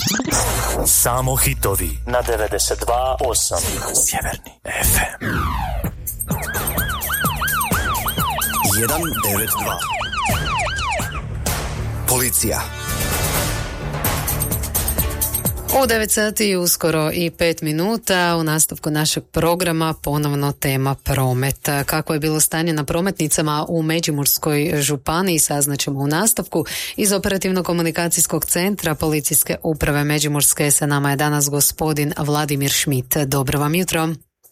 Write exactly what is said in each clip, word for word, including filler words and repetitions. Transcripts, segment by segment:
Samo hitovi na devedeset dva osam Sjeverni ef em. jedan devet dva. Policija. U devet sati uskoro i pet minuta u nastavku našeg programa ponovno tema promet. Kako je bilo stanje na prometnicama u Međimurskoj županiji saznaćemo u nastavku. Iz operativno-komunikacijskog centra Policijske uprave Međimurske sa nama je danas gospodin Vladimir Šmit. Dobro vam jutro.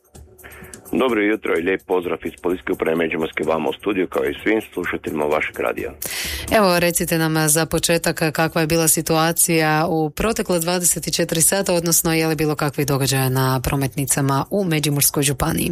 Dobro jutro i lijep pozdrav iz Policijske uprave Međimurske vama u studiju kao i svim slušateljima vašeg radija. Evo, recite nam za početak kakva je bila situacija u protekle dvadeset četiri sata, odnosno je li bilo kakvih događaja na prometnicama u Međimurskoj županiji?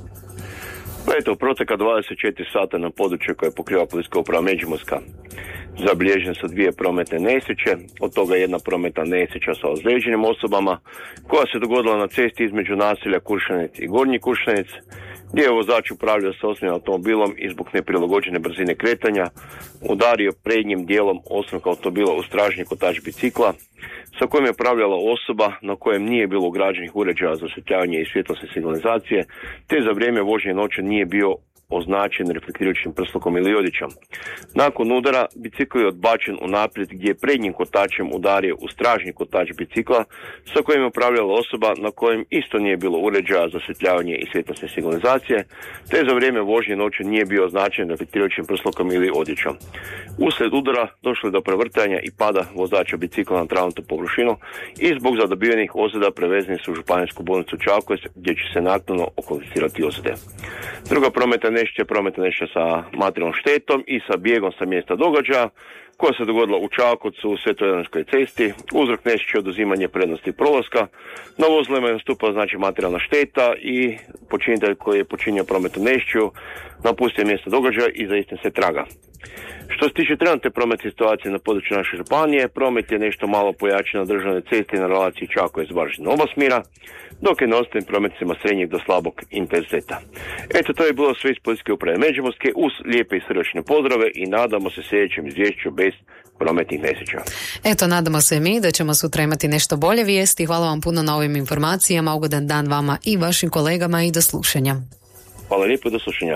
Pa eto, u protekla dvadeset četiri sata na području koje pokriva Policijska uprava Međimurska zabilježene su dvije prometne nesreće, od toga jedna prometna nesreća sa ozlijeđenim osobama koja se dogodila na cesti između naselja Kuršanec i Gornji Kuršanec, gdje je vozač upravljao sa osobnim automobilom i zbog neprilagođene brzine kretanja udario prednjim dijelom osobnog automobila u stražnji kotač bicikla sa kojim je upravljala osoba na kojem nije bilo ugrađenih uređaja za osvjetljavanje i svjetlosne signalizacije, te za vrijeme vožnje noće nije bio označen reflektirajućim prslukom ili odićom. Nakon udara bicikl je odbačen unaprijed gdje je prednjim kotačem udario u stražnji kotač bicikla sa kojim je upravljala osoba na kojem isto nije bilo uređaja za osvjetljavanje i svjetlosne signalizacije, te za vrijeme vožnje noću nije bio označen reflektirajućim prslukom ili odićom. Uslijed udara došlo je do prevrtanja i pada vozača bicikla na travnatu površinu i zbog zadobivenih ozljeda prevezeni su u županijsku bolnicu Čakovec gdje će se naknadno okvalificirati ozljede. Druga prometna nesreća, prometna nesreća sa materijalnom štetom i sa bijegom sa mjesta događaja koja se dogodila u Čakovcu u Svetojedanskoj cesti. Uzrok nesreće oduzimanje prednosti prolaska. Na vozilima je nastupila znači materijalna šteta i počinitelj koji je počinio prometnu nesreću napustio mjesto događaja i za istim se traga. Što se tiče trenutne prometne situacije na području naše županije, promet je nešto malo pojačan na državnoj cesti na relaciji Čakovec-Varaždin oba smjera, dok je na ostalim prometnicama srednjeg do slabog intenziteta. Eto, to je bilo sve iz Policijske uprave Međimurske uz lijepe i srdačne pozdrave i nadamo se sljedećem izvješću bez prometnih nesreća. Eto, nadamo se mi da ćemo sutra imati nešto bolje vijesti. Hvala vam puno na ovim informacijama. Ugodan dan vama i vašim kolegama i do slušanja. Hvala lijepo, do slušanja.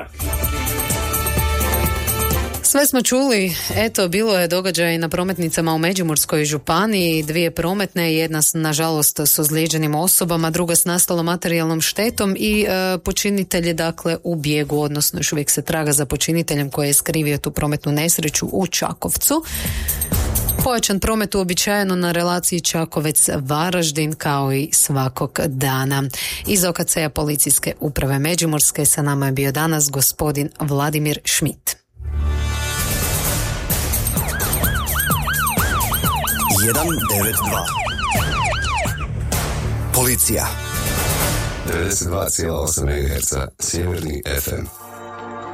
Sve smo čuli, eto, bilo je događaj na prometnicama u Međimurskoj županiji, dvije prometne, jedna nažalost s ozlijeđenim osobama, druga s nastalom materijalnom štetom i e, počinitelj je dakle u bijegu, odnosno još uvijek se traga za počiniteljem koji je skrivio tu prometnu nesreću u Čakovcu. Pojačan promet uobičajeno na relaciji Čakovec-Varaždin kao i svakog dana. Iz O K C-a Policijske uprave Međimurske sa nama je bio danas gospodin Vladimir Šmit. jedan devet dva. Policija. devedeset dva zarez osam megaherca Sjeverni ef em.